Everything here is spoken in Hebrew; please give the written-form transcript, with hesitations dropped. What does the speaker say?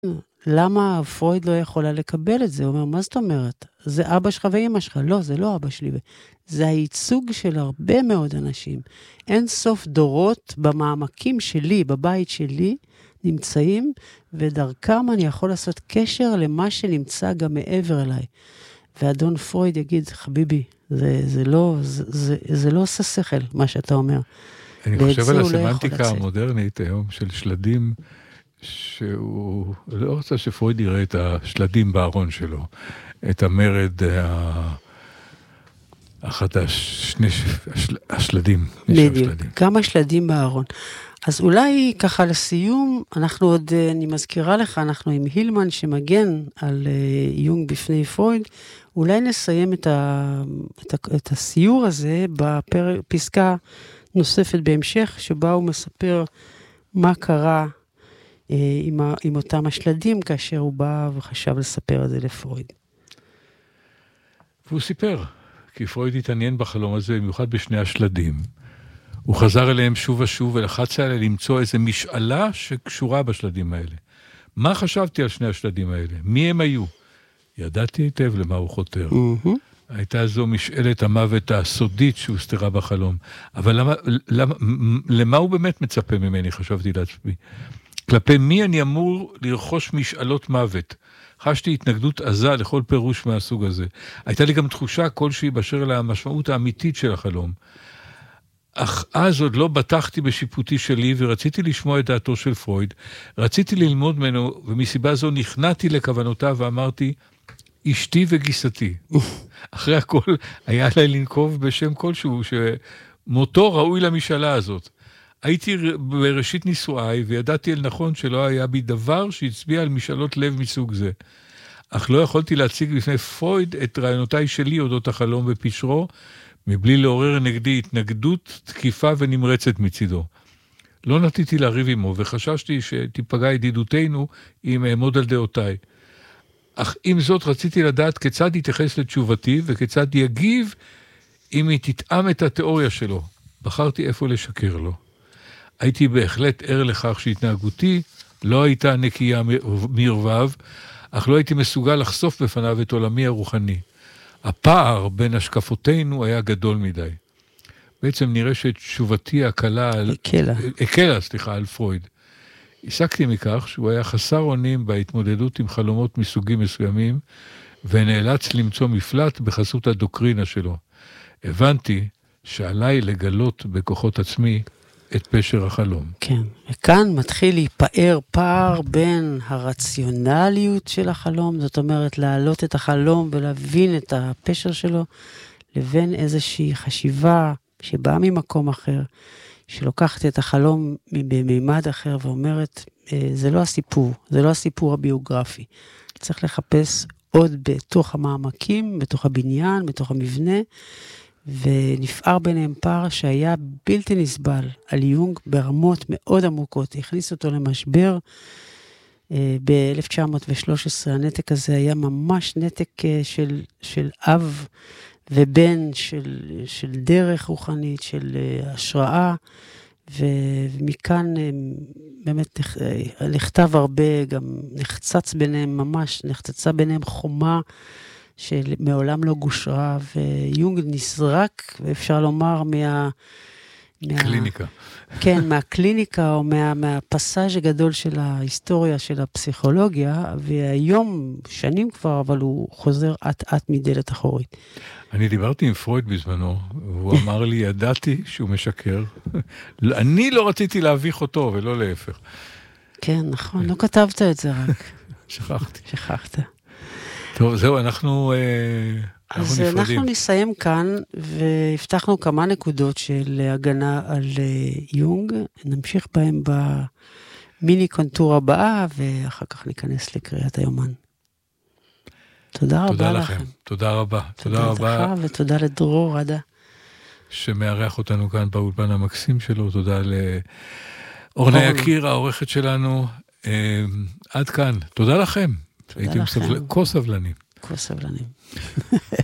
למה פרויד לא יכולה לקבל את זה? הוא אומר, מה זאת אומרת? זה אבא שלך ואמא שלך. לא, זה לא אבא שלי. זה הייצוג של הרבה מאוד אנשים. אין סוף דורות במעמקים שלי, בבית שלי, נמצאים, ודרכם אני יכול לעשות קשר למה שנמצא גם מעבר אליי. ואדון פרויד יגיד, חביבי, זה לא עושה שכל, מה שאתה אומר. אני חושב על הסמנטיקה המודרנית היום של שלדים, שהוא לא רוצה שפרויד יראה את השלדים בארון שלו, את המרד החדש, השלדים. בדיוק, כמה שלדים בארון. אז אולי ככה לסיום, אני מזכירה לך, אנחנו עם הילמן שמגן על יונג בפני פרויד, אולי נסיים את הסיור הזה בפסקה נוספת בהמשך, שבה הוא מספר מה קרה עם אותם השלדים, כאשר הוא בא וחשב לספר את זה לפרויד. והוא סיפר, כי פרויד התעניין בחלום הזה, במיוחד בשני השלדים. הוא חזר אליהם שוב ושוב, ולחץ עליה למצוא איזו משאלה שקשורה בשלדים האלה. מה חשבתי על שני השלדים האלה? מי הם היו? ידעתי היטב למה הוא חותר. הייתה זו משאלת המוות הסודית שהוסתרה בחלום. אבל למה הוא באמת מצפה ממני, חשבתי לעצמי? כלפי מי אני אמור לרכוש משאלות מוות? חשתי התנגדות עזה לכל פירוש מהסוג הזה. הייתה לי גם תחושה כלשהי באשר למשמעות האמיתית של החלום. אך אז עוד לא בטחתי בשיפוטי שלי, ורציתי לשמוע את דעתו של פרויד. רציתי ללמוד ממנו, ומסיבה זו נכנעתי לכוונותיו ואמרתי, אשתי וגיסתי. אחרי הכל היה עליי לנקוב בשם כלשהו, שמותו ראוי למשאלה הזאת. הייתי בראשית נישואיי, וידעתי אל נכון שלא היה בי דבר שהצביע על משאלות לב מסוג זה. אך לא יכולתי להציג בפני פרויד את רעיונותיי שלי אודות החלום ופשרו, מבלי לעורר נגדי התנגדות, תקיפה ונמרצת מצידו. לא נטיתי להריב עמו, וחששתי שתיפגע ידידותינו אם אעמוד על דעותיי. אך עם זאת רציתי לדעת כיצד יתייחס לתשובתי, וכיצד יגיב אם היא תטעם את התיאוריה שלו. בחרתי איפה לשקר לו. הייתי בהחלט ער לכך שהתנהגותי לא הייתה נקייה מרבב, אך לא הייתי מסוגל לחשוף בפניו את עולמי הרוחני. הפער בין השקפותינו היה גדול מדי. בעצם נראה שתשובתי הקלה על פרויד. הסקתי מכך שהוא היה חסר אונים בהתמודדות עם חלומות מסוגים מסוימים, ונאלץ למצוא מפלט בחסות הדוקרינה שלו. הבנתי שעליי לגלות בכוחות עצמי את פשר החלום. כן, וכאן מתחיל להיפער פער בין הרציונליות של החלום, זאת אומרת להעלות את החלום ולהבין את הפשר שלו, לבין איזושהי חשיבה שבאה ממקום אחר, שלוקחת את החלום במימד אחר ואומרת, זה לא הסיפור, זה לא הסיפור הביוגרפי. צריך לחפש עוד בתוך המעמקים, בתוך הבניין, בתוך המבנה, ונפער ביניהם פער שהיה בלתי נסבל על יונג ברמות מאוד עמוקות. הכניס אותו למשבר. ב-1913 הנתק הזה היה ממש נתק של אב ובן, של דרך רוחנית, של השראה, ומכאן באמת נכתב הרבה, גם נחצץ ביניהם ממש, נחצצה ביניהם חומה, שמעולם לא גושרה, ויונג נסרק, ואפשר לומר קליניקה. כן, מהקליניקה, או מהפסאז' הגדול של ההיסטוריה של הפסיכולוגיה, והיום, שנים כבר, אבל הוא חוזר עט מדלת אחורית. אני דיברתי עם פרויד בזמנו, והוא אמר לי, ידעתי שהוא משקר. אני לא רציתי להביך אותו, ולא להפך. כן, נכון, לא כתבת את זה רק. שכחת. טוב, זהו, אנחנו אז אנחנו נסיים כאן, והבטחנו כמה נקודות של הגנה על יונג, נמשיך בהם במיני קונטור הבאה, ואחר כך ניכנס לקריאת היומן. תודה רבה לכם. תודה רבה. תודה לך, ותודה לדרור עדה. שמארח אותנו כאן באולפן המקסים שלו, תודה לאורנה יקיר, העורכת שלנו. עד כאן, תודה לכם. הייתם כה סבלנים. כה סבלנים.